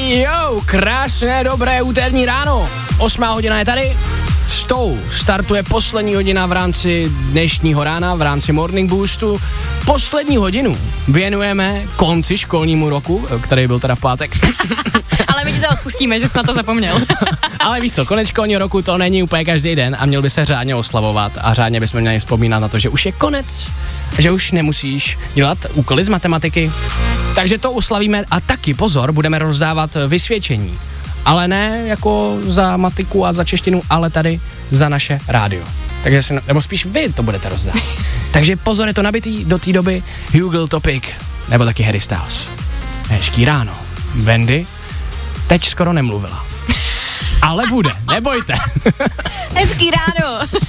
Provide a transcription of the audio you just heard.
Jo, krásné, dobré úterní ráno. 8 hodina je tady. S tou startuje poslední hodina v rámci dnešního rána, v rámci Morning Boostu. Poslední hodinu věnujeme konci školnímu roku, který byl teda v pátek. Ale my ti to odpustíme, že jsi na to zapomněl. Ale víš co, konec školního roku to není úplně každý den a měl by se řádně oslavovat a řádně bychom měli vzpomínat na to, že už je konec, že už nemusíš dělat úkoly z matematiky. Takže to uslavíme a taky pozor, budeme rozdávat vysvědčení. Ale ne jako za matiku a za češtinu, ale tady za naše rádio. Takže si, nebo spíš vy to budete rozdávat. Takže pozor, je to nabitý do té doby Google Topic, nebo taky Harry Styles. Hezký ráno. Wendy teď skoro nemluvila. Ale bude, nebojte. Hezký ráno.